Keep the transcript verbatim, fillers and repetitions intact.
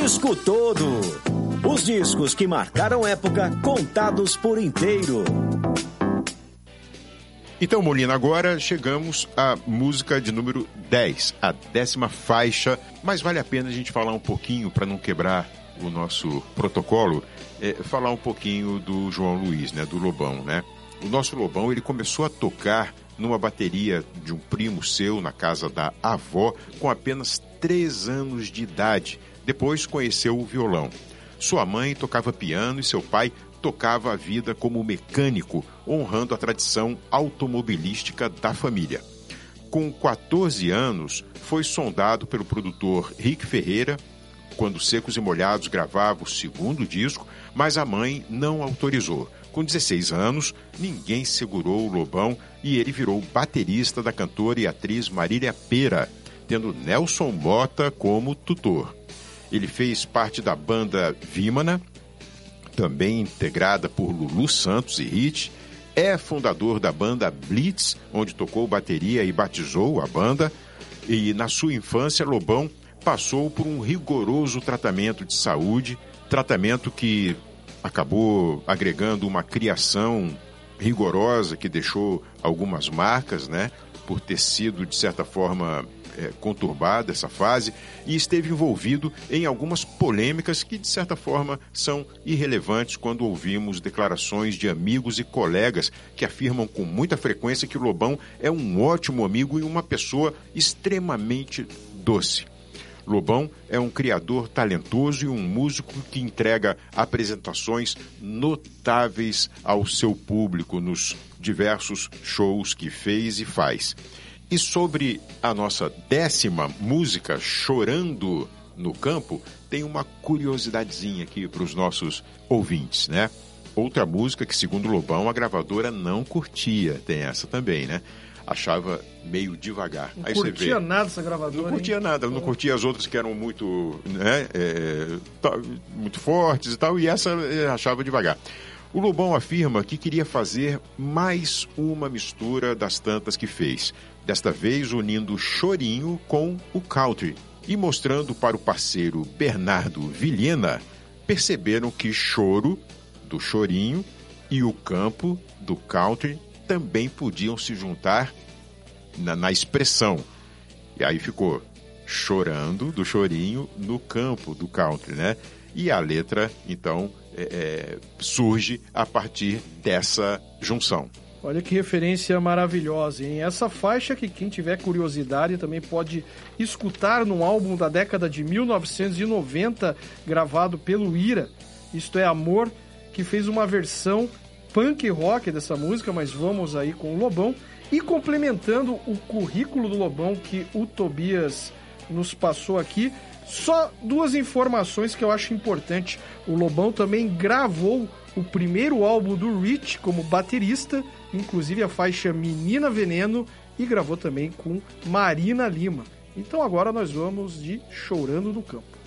disco todo. Os discos que marcaram época, contados por inteiro. Então, Molina, agora chegamos à música de número dez, a décima faixa, mas vale a pena a gente falar um pouquinho, para não quebrar o nosso protocolo, é, falar um pouquinho do João Luiz, né, do Lobão, né? O nosso Lobão, ele começou a tocar numa bateria de um primo seu, na casa da avó, com apenas três anos de idade. Depois conheceu o violão. Sua mãe tocava piano e seu pai tocava a vida como mecânico, honrando a tradição automobilística da família. Com quatorze anos, foi sondado pelo produtor Rick Ferreira, quando Secos e Molhados gravava o segundo disco, mas a mãe não autorizou. Com dezesseis anos, ninguém segurou o Lobão e ele virou baterista da cantora e atriz Marília Pêra, tendo Nelson Mota como tutor. Ele fez parte da banda Vímana, também integrada por Lulu Santos e Hit, é fundador da banda Blitz, onde tocou bateria e batizou a banda, e na sua infância Lobão passou por um rigoroso tratamento de saúde, tratamento que acabou agregando uma criação rigorosa que deixou algumas marcas, né, por ter sido, de certa forma, é, conturbada essa fase, e esteve envolvido em algumas polêmicas que, de certa forma, são irrelevantes quando ouvimos declarações de amigos e colegas que afirmam com muita frequência que o Lobão é um ótimo amigo e uma pessoa extremamente doce. Lobão é um criador talentoso e um músico que entrega apresentações notáveis ao seu público nos diversos shows que fez e faz. E sobre a nossa décima música, Chorando no Campo, tem uma curiosidadezinha aqui para os nossos ouvintes, né? Outra música que, segundo Lobão, a gravadora não curtia, tem essa também, né? Achava meio devagar. Não Aí curtia você vê, nada essa gravadora. Não curtia hein? nada, não curtia as outras que eram muito, né, é, muito fortes e tal, e essa achava devagar. O Lobão afirma que queria fazer mais uma mistura das tantas que fez, desta vez unindo chorinho com o country, e mostrando para o parceiro Bernardo Vilhena, perceberam que choro, do chorinho, e o campo, do country, também podiam se juntar na, na expressão. E aí ficou chorando, do chorinho, no campo, do country, né? E a letra, então, é, é, surge a partir dessa junção. Olha que referência maravilhosa, hein? Essa faixa que quem tiver curiosidade também pode escutar num álbum da década de mil novecentos e noventa, gravado pelo Ira. Isto é Amor, que fez uma versão punk rock dessa música, mas vamos aí com o Lobão. E complementando o currículo do Lobão que o Tobias nos passou aqui, só duas informações que eu acho importante. O Lobão também gravou o primeiro álbum do Rich como baterista, inclusive a faixa Menina Veneno, e gravou também com Marina Lima. Então agora nós vamos de Chorando no Campo.